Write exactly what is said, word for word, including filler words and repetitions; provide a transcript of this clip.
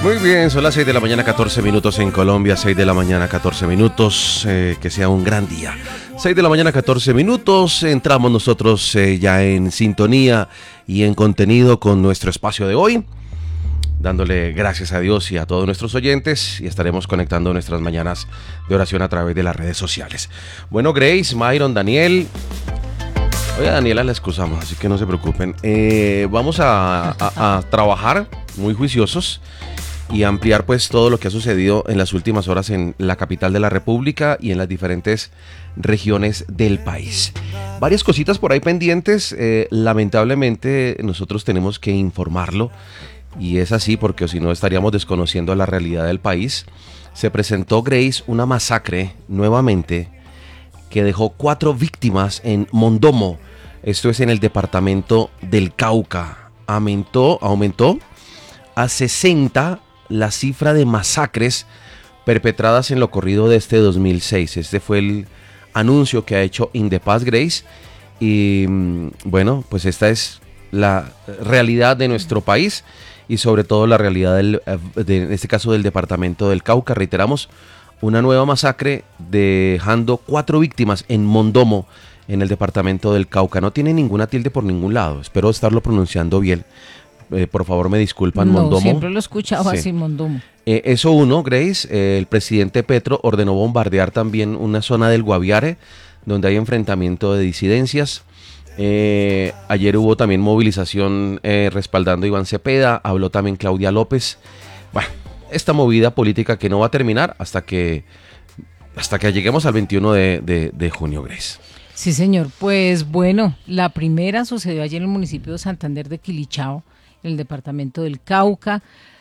Muy bien, son las seis de la mañana, catorce minutos en Colombia, seis de la mañana, catorce minutos, eh, que sea un gran día. seis de la mañana, catorce minutos, entramos nosotros eh, ya en sintonía y en contenido con nuestro espacio de hoy, dándole gracias a Dios y a todos nuestros oyentes, y estaremos conectando nuestras mañanas de oración a través de las redes sociales. Bueno, Grace, Myron, Daniel... Hoy a Daniela la excusamos, así que no se preocupen. Eh, vamos a, a, a trabajar muy juiciosos y ampliar pues todo lo que ha sucedido en las últimas horas en la capital de la República y en las diferentes regiones del país. Varias cositas por ahí pendientes, eh, lamentablemente nosotros tenemos que informarlo, y es así porque si no estaríamos desconociendo la realidad del país. Se presentó, Grace, una masacre nuevamente que dejó cuatro víctimas en Mondomo. Esto es en el departamento del Cauca. Aumentó, aumentó a sesenta la cifra de masacres perpetradas en lo corrido de este dos mil seis. Este fue el anuncio que ha hecho Indepaz, Grace. Y bueno, pues esta es la realidad de nuestro país y sobre todo la realidad del, de, en este caso del departamento del Cauca. Reiteramos, una nueva masacre dejando cuatro víctimas en Mondomo, en el departamento del Cauca. No tiene ninguna tilde por ningún lado. Espero estarlo pronunciando bien. Eh, por favor, me disculpan, no, Mondomo. Siempre lo he escuchado sí. así, Mondomo. Eh, eso uno, Grace. Eh, el presidente Petro ordenó bombardear también una zona del Guaviare, donde hay enfrentamiento de disidencias. Eh, ayer hubo también movilización eh, respaldando a Iván Cepeda. Habló también Claudia López. Bueno, esta movida política que no va a terminar hasta que hasta que lleguemos al veintiuno de, de, de junio, Grace. Sí, señor. Pues bueno, la primera sucedió ayer en el municipio de Santander de Quilichao, en el departamento del Cauca.